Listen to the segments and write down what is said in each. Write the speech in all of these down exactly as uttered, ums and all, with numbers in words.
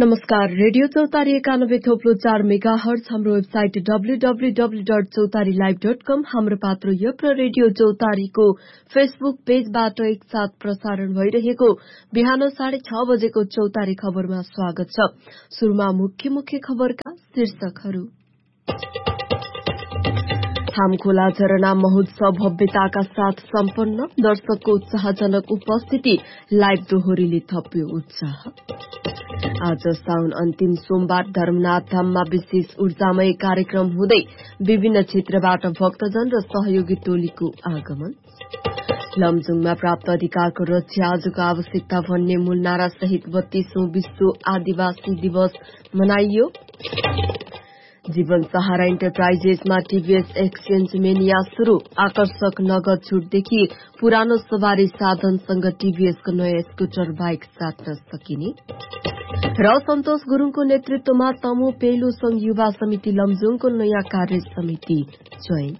नमस्कार, रेडियो चौतारी एकानब्बे थोप्लो चार मेगा हर्ज, हाम्रो website W W W dot चौतारी लाइभ डट कम, हाम्रो पात्र यप र रेडियो चौतारीको फेसबुक पेजबाट एकसाथ प्रसारण भइरहेको बिहान साढे छ बजेको चौतारी खबरमा स्वागत छ। सुरुमा मुख्य मुख्य खबरका शीर्षकहरू। हामखोला झरना महोत्सव भव्यताका साथ सम्पन्न, दर्शकको उत्साहजनक उपस्थिति, लाइभ दोहोरीले थप्यो उत्साह। आज साउन अन्तिम सोमबार धर्मनाथ धाममा विशेष ऊर्जामय कार्यक्रम हुँदै विभिन्न क्षेत्रबाट भक्तजन र सहयोगी टोलीको आगमन। लमजुङमा प्राप्त अधिकारको रक्षा आजको आवश्यकता भन्ने मूल नारा सहित बत्तीसौं विश्व आदिवासी दिवस मनाइयो। जीवन सहारा इन्टरप्राइजेसमा टीभीएस एक्सचेन्ज मेनिया शुरू, आकर्षक नगद छुटदेखि पुरानो सवारी साधनसँग टीभीएसको नयाँ स्कुटर बाइक साट्न सकिने। र सन्तोष गुरूङको नेतृत्वमा तमु पेलो संघ युवा समिति लमजुङको नयाँ कार्य समिति चयन।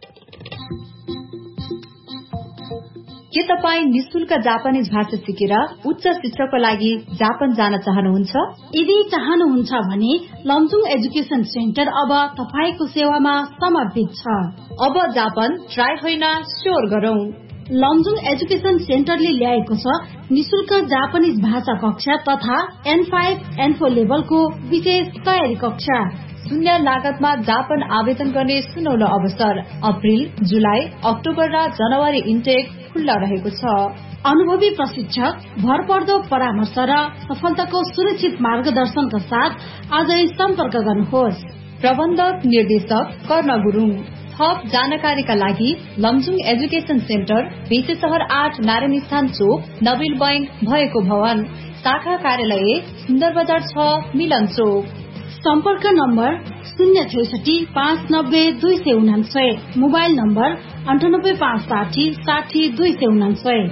के तपाईँ निशुल्क जापानिज भाषा सिकेर उच्च शिक्षाको लागि जापान जान चाहनुहुन्छ? यदि चाहनुहुन्छ भने लमजुङ एजुकेशन सेन्टर अब तपाईको सेवामा समर्पित छ। अब जापान ट्राई होइन, स्योर गरौं। लमजुङ एजुकेशन सेन्टरले ल्याएको छ निशुल्क जापानिज भाषा कक्षा तथा एन फाइभ एन फोर लेभलको विशेष तयारी कक्षा। शून्य लागतमा जापान आवेदन गर्ने सुनौलो अवसर। अप्रिल, जुलाई, अक्टोबर र जनवरी इन्टेक खुल्ला रहेको छ। अनुभवी प्रशिक्षक, भरपर्दो परामर्श र सफलताको सुरक्षित मार्गदर्शनका साथ आजै सम्पर्क गर्नुहोस्। प्रबन्धक निर्देशक कर्ण गुरूङ। थप जानकारीका लागि लमजुङ एजुकेशन सेन्टर, बेसे शहर आठ, नारायण स्थान चोक, नबिल बैंक भएको भवन, शाखा कार्यालय सुन्दर बजार छ, मिलन चोक। सम्पर्क नम्बर शून्य छैसठी पाँच नब्बे दुई सय उनान्सय, मोबाइल नम्बर अन्ठानब्बे पाँच साठी साठी दुई सय उनान्सय।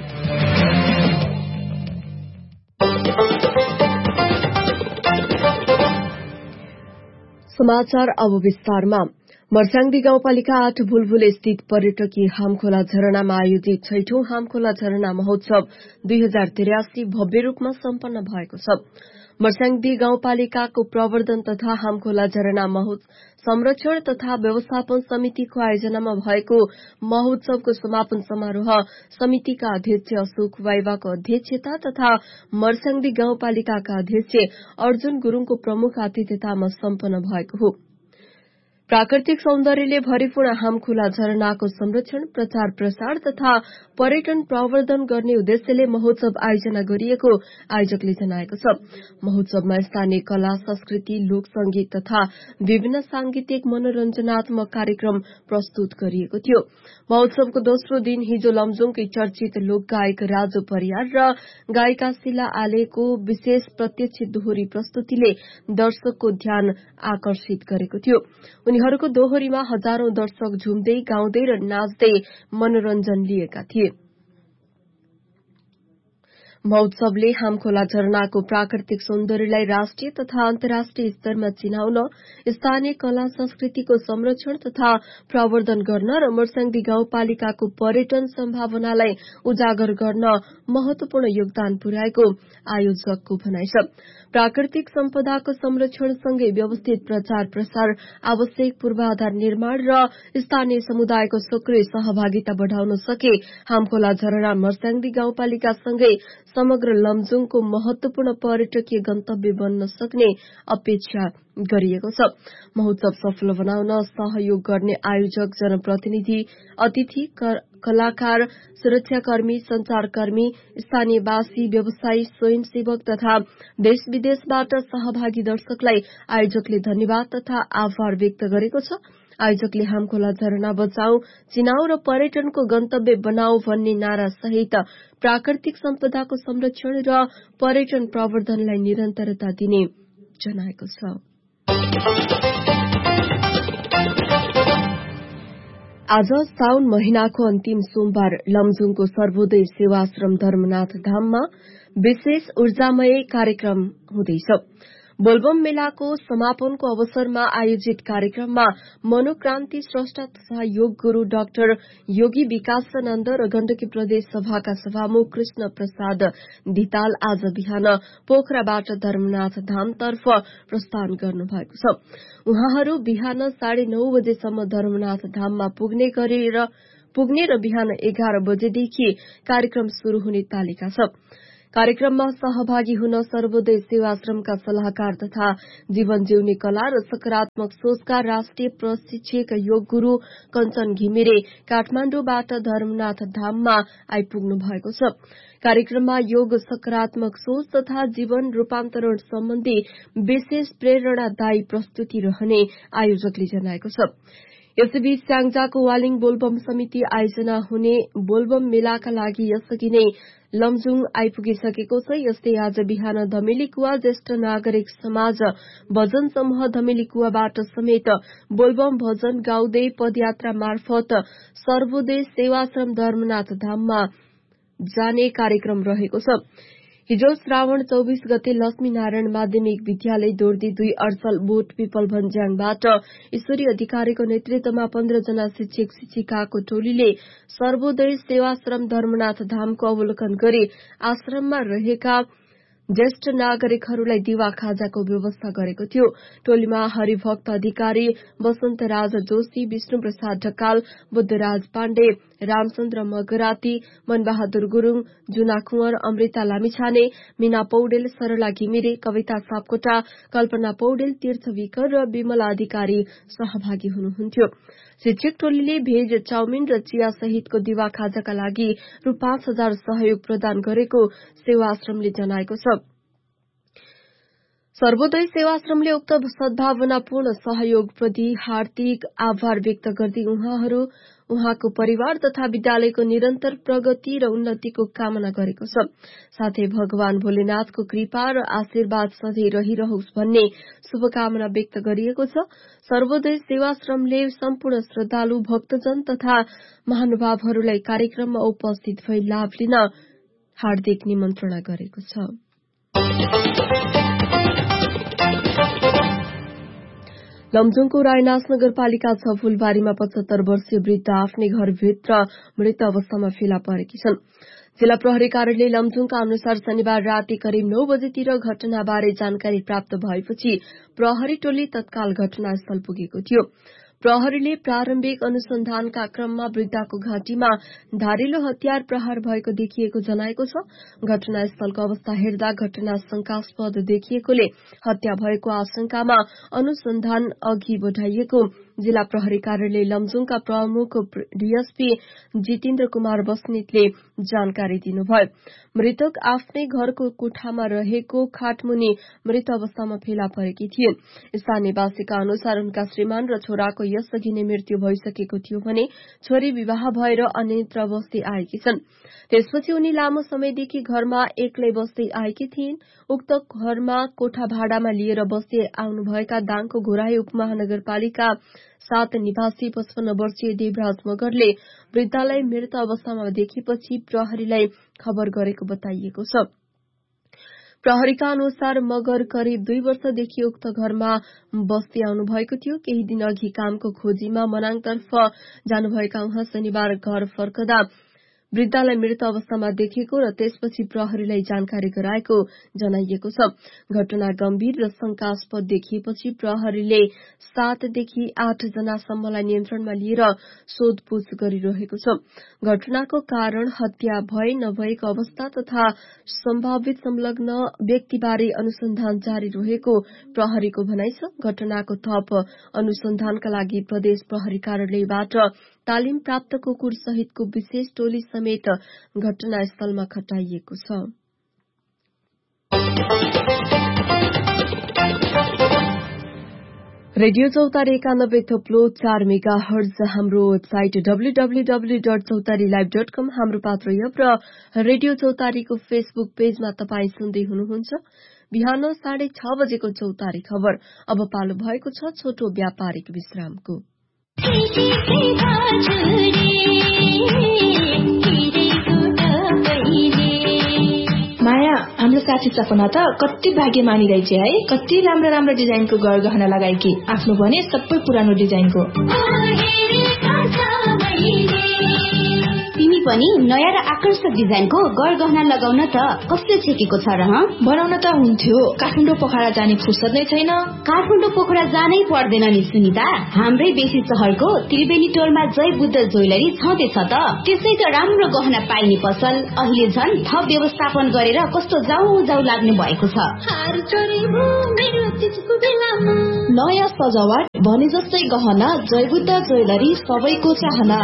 समाचार अब विस्तारमा। मर्स्याङदी गाउँपालिका आठ बुलबुल स्थित पर्यटकीय हामखोला झरनामा आयोजित छैठौं हामखोला झरना महोत्सव दुई हजार त्रियासी भव्य रूपमा सम्पन्न भएको छ। मर्स्याङदी गाउँपालिकाको प्रवर्धन तथा हामखोला झरना संरक्षण तथा व्यवस्थापन समितिको आयोजनामा भएको महोत्सवको समापन समारोह समितिका अध्यक्ष अशोक वाइवाको अध्यक्षता तथा मर्स्याङदी गाउँपालिकाका अध्यक्ष अर्जुन गुरूङको प्रमुख आतिथ्यतामा सम्पन्न भएको हो। प्राकृतिक सौन्दर्यले भरिपूर्ण हामखोला झरनाको संरक्षण, प्रचार प्रसार तथा पर्यटन प्रवर्धन गर्ने उद्देश्यले महोत्सव आयोजना गरिएको आयोजकले जनाएको छ। महोत्सवमा स्थानीय कला, संस्कृति, लोक संगीत तथा विभिन्न सांगीतिक मनोरञ्जनात्मक कार्यक्रम प्रस्तुत गरिएको थियो। महोत्सवको दोस्रो दिन हिजो लमजुङकै चर्चित लोक गायक राजु परियार र गायिका शिला आलेको विशेष प्रत्यक्ष दोहोरी प्रस्तुतिले दर्शकको ध्यान आकर्षित गरेको थियो। उनीहरूको दोहोरीमा हजारौं दर्शक झुम्दै, गाउँदै र नाच्दै मनोरञ्जन लिएका थिए। महोत्सवले हामखोला झरनाको प्राकृतिक सौन्दर्यलाई राष्ट्रिय तथा अन्तर्राष्ट्रिय स्तरमा चिनाउन, स्थानीय कला संस्कृतिको संरक्षण तथा प्रवर्धन गर्न र मर्स्याङदी गाउँपालिकाको पर्यटन सम्भावनालाई उजागर गर्न महत्वपूर्ण योगदान पुर्याएको आयोजकको भनाइ छ। प्राकृतिक सम्पदाको संरक्षणसँगै व्यवस्थित प्रचार प्रसार, आवश्यक पूर्वाधार निर्माण र स्थानीय समुदायको सक्रिय सहभागिता बढ़ाउन सके हामखोला झरना मर्स्याङदी गाउँपालिकासँगै समग्र लमजुङको महत्वपूर्ण पर्यटकीय गन्तव्य बन्न सक्ने अपेक्षा गरिएको छ। महोत्सव सफल बनाउन सहयोग गर्ने आयोजक, जनप्रतिनिधि, अतिथि, कलाकार, सुरक्षाकर्मी, संचारकर्मी, स्थानीयवासी, व्यवसायी, स्वयंसेवक तथा देश विदेशबाट सहभागी दर्शकलाई आयोजकले धन्यवाद तथा आभार व्यक्त गरेको छ। आयोजकले हामखोला झरना बचाऊ, चिनाऊ र पर्यटनको गन्तव्य बनाऊ भन्ने नारा सहित प्राकृतिक सम्पदाको संरक्षण र पर्यटन प्रवर्धनलाई निरन्तरता दिने जनाएको छ। आज साउन महिनाको अन्तिम सोमबार लमजुङको सर्वोदय सेवाश्रम धर्मनाथ धाममा विशेष ऊर्जामय कार्यक्रम हुँदैछ। बोलबम मेलाको समापनको अवसरमा आयोजित कार्यक्रममा मनोक्रान्ति स्रष्टा तथा योग गुरू डाक्टर योगी विकासानन्द र गण्डकी प्रदेश सभाका सभामुख कृष्ण प्रसाद धिताल आज बिहान पोखराबाट धर्मनाथ धामतर्फ प्रस्थान गर्नुभएको छ। उहाँहरू बिहान साढे नौ बजेसम्म धर्मनाथ धाममा पुग्ने गरेर पुग्ने र बिहान एघार बजेदेखि कार्यक्रम शुरू हुने तालिका छ। कार्यक्रममा सहभागी हुन सर्वोदय सेवाश्रमका सल्लाहकार तथा जीवन जिउने कला र सकारात्मक सोचका राष्ट्रिय प्रशिक्षक योग गुरू कञ्चन घिमिरे काठमाण्डुबाट धर्मनाथ धाममा आइपुग्नु भएको छ। कार्यक्रममा योग, सकारात्मक सोच तथा जीवन रूपान्तरण सम्बन्धी विशेष प्रेरणादायी प्रस्तुति रहने आयोजकले जनाएको छ। यसैबीच स्याङ्जाको वालिङ बोलबम समिति आयोजना हुने बोलबम मेलाका लागि यसअघि नै लमजुङ आइपुगिसकेको छ। यस्तै आज बिहान धमेलीकुवा ज्येष्ठ नागरिक समाज भजन समूह धमेलीकुवाबाट समेत बोलबम भजन गाउँदै पदयात्रा मार्फत सर्वोदय सेवाश्रम धर्मनाथ धाममा जाने कार्यक्रम रहेको छ। हिजो श्रावण चौबीस गते लक्ष्मी नारायण माध्यमिक विद्यालय दोर्दी दुई अडसल बोट पिपल भन्ज्याङबाट ईश्वरी अधिकारीको नेतृत्वमा पन्ध्र जना शिक्षक शिक्षिकाको टोलीले सर्वोदय सेवाश्रम धर्मनाथ धामको अवलोकन गरी आश्रममा रहेका ज्येष्ठ नागरिकहरूलाई दिवा खाजाको व्यवस्था गरेको थियो। टोलीमा हरिभक्त अधिकारी, वसन्तराज जोशी, विष्णु प्रसाद ढकाल, बुद्धराज पाण्डे, रामचन्द्र मगराती, मनबहादुर गुरूङ, जुना कुँवर, अमृता लामिछाने, मीना पौडेल, सरला घिमिरे, कविता सापकोटा, कल्पना पौडेल, तीर्थ विकर र विमला अधिकारी सहभागी हुनुहुन्थ्यो। शिक्षक टोलीले भेज, चाउमिन र चिया सहितको दिवा खाजाका लागि रु पाँच हजार सहयोग प्रदान गरेको सेवाश्रमले जनाएको छ। सर्वोदय सेवाश्रमले उक्त सद्भावनापूर्ण सहयोगप्रति हार्दिक आभार व्यक्त गर्दै उहाँहरू उहाँको परिवार तथा विद्यालयको निरन्तर प्रगति र उन्नतिको कामना गरेको छ। साथै भगवान भोलेनाथको कृपा र आशीर्वाद सधैँ रहिरहोस् भन्ने शुभकामना व्यक्त गरिएको छ। सर्वोदय सेवाश्रमले सम्पूर्ण श्रद्धालु भक्तजन तथा महानुभावहरूलाई कार्यक्रममा उपस्थित भई लाभ लिन हार्दिक निमन्त्रणा गरेको छ। लमजुङको रायनास नगरपालिका छ फूलबारीमा पचहत्तर वर्षीय वृद्ध आफ्नै घरभित्र मृत अवस्थामा फेला परेकी छन्। जिल्ला प्रहरी कार्यालय लमजुङका अनुसार शनिबार राति करिब नौ बजेतिर घटनाबारे जानकारी प्राप्त भएपछि प्रहरी टोली तत्काल घटनास्थल पुगेको थियो। प्रहरीले प्रारम्भिक अनुसन्धानका क्रममा वृद्धको घाँटीमा धारिलो हतियार प्रहार भएको देखिएको जनाएको छ। घटनास्थलको अवस्था हेर्दा घटना शंकास्पद देखिएकोले हत्या भएको आशंकामा अनुसन्धान अघि बढ़ाइएको जिल्ला प्रहरी कार्यालय लमजुङका प्रमुख डीएसपी जितेन्द्र कुमार बस्नेतले जानकारी दिनुभयो। मृतक आफ्नै घरको कोठामा रहेको खाटमुनि मृत अवस्थामा फेला परेकी थिए। स्थानीयवासीका अनुसार उनका श्रीमान र छोराको यसअघि नै मृत्यु भइसकेको थियो भने छोरी विवाह भएर अन्यत्र बस्दै आएकी छन्। त्यसपछि उनी लामो समयदेखि घरमा एक्लै बस्दै आएकी थिइन्। उक्त घरमा कोठा भाडामा लिएर बस्दै आउनुभएका दाङको घोराही उपमहानगरपालिका सात निवासी पचपन्न वर्षीय देवराज मगरले वृद्धलाई मृत अवस्थामा देखेपछि प्रहरीलाई खबर गरेको बताइएको छ। प्रहरीका अनुसार मगर करिब दुई वर्षदेखि उक्त घरमा बस्दै आउनु भएको थियो। केही दिन अघि कामको खोजीमा मनाङतर्फ जानुभएका उहाँ शनिबार घर फर्कदा वृद्धलाई मृत अवस्थामा देखेको र त्यसपछि प्रहरीलाई जानकारी गराएको जनाइएको छ। घटना गम्भीर र शंकास्पद देखिएपछि प्रहरीले सातदेखि आठ जनासम्मलाई नियन्त्रणमा लिएर सोधपूछ गरिरहेको छ। घटनाको कारण, हत्या भए नभएको अवस्था तथा सम्भावित संलग्न व्यक्तिबारे अनुसन्धान जारी रहेको प्रहरीको भनाइ छ। घटनाको थप अनुसन्धानका लागि प्रदेश प्रहरी कार्यालयबाट तालिम प्राप्त कुकुर सहितको विशेष टोली समेत घटनास्थलमा खटाइएको छ। रेडियो चौतारी एकानब्बे थोप्लो चार मेगा हर्ज, हाम्रो website W W W dot चौतारी लाइभ डट कम, हाम्रो पात्र यप र रेडियो चौतारीको फेसबुक पेजमा तपाईँ सुन्दै हुनुहुन्छ। बिहान साढे छ बजेको चौतारी खबर अब पालो भएको छ छोटो व्यापारिक विश्रामको। माया, हाम्रो साथी सपना त कति भाग्यमानी रहेछ है। कति राम्रो राम्रो डिजाइनको गहना लगाएकी, आफ्नो भने सबै पुरानो डिजाइनको। तिमी पनि नयाँ र आकर्षक डिजाइनको गहना लगाउन त कसले छेकेको छ र? बनाउन त हुन्थ्यो, काठमाडौँ पोखरा जाने फुर्सद नै छैन। काठमाडौँ पोखरा जानै पर्दैन नि सुनिता, हाम्रै बेसी शहरको त्रिवेणी टोलमा जय बुद्ध ज्वेलरी छँदैछ त। त्यसै त राम्रो गहना पाइने पसल अहिले झन् थप व्यवस्थापन गरेर कस्तो जाउ जाउ लाग्ने भएको छ। नयाँ सजावट भने जस्तै गहना जय बुद्ध ज्वेलरी सबैको चाहना।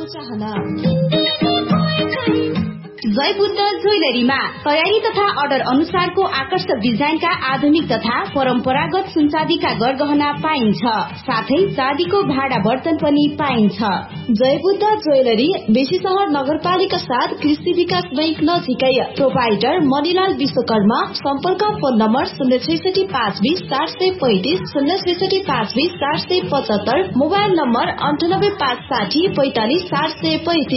जय बुद्ध ज्वेलरीमा तयारी तथा अर्डर अनुसारको आकर्षक डिजाइनका आधुनिक तथा परम्परागत सुनचाँदीका गहना पाइन्छ, साथै चाँदीको भाडा बर्तन पनि पाइन्छ। जय बुद्ध ज्वेलरी बेसी शहर नगरपालिका साथ कृषि विकास बैंक नजिकै। प्रोपाइटर मणिलाल विश्वकर्मा। सम्पर्क फोन नम्बर शून्य छैसठी पाँच बीस चार सय पैंतिस शून्य छैसठी पाँच बीस चार सय पचहत्तर। मोबाइल नम्बर अन्ठानब्बे पाँच साठी पैंतालिस चार सय पैंतिस।